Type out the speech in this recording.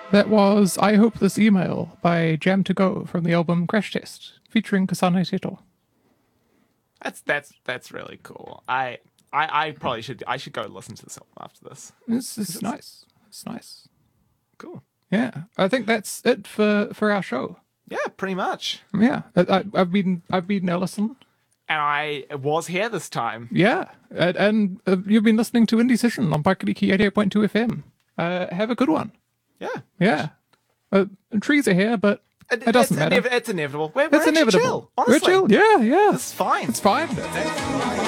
That was I Hope This Email by Jam to Go from the album Crash Test, featuring Kasane Seto. That's really cool. I probably should go listen to this album after this. It's nice. It's nice. Cool. Yeah, I think that's it for our show. Yeah, pretty much. Yeah, I've been listening. And I was here this time. Yeah, and you've been listening to Indie Session on Pakariki 88.2 FM. Have a good one. Yeah. Trees are here, but it doesn't matter. It's inevitable. We're It's actually inevitable. chill. Honestly. We're chill. Yeah. It's fine. It's fine.